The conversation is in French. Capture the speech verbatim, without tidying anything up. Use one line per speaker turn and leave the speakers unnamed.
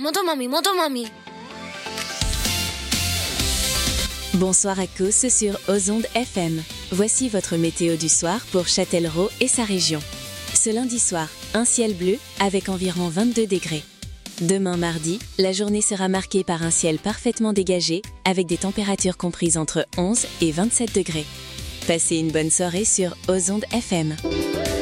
moto mami, moto mami.
Bonsoir à tous sur Ozonde F M. Voici votre météo du soir pour Châtellerault et sa région. Ce lundi soir, un ciel bleu avec environ vingt-deux degrés. Demain mardi, la journée sera marquée par un ciel parfaitement dégagé avec des températures comprises entre onze et vingt-sept degrés. Passez une bonne soirée sur Ozonde F M.